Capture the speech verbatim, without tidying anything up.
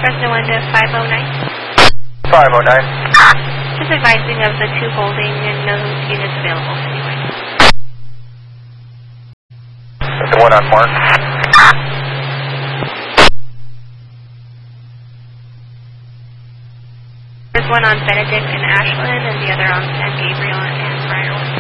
Fresno one to five oh nine. five oh nine. Just advising of the two holding and no units available anyway. The one on Mark. There's one on Benedict and Ashland and the other on San Gabriel and Briarwood.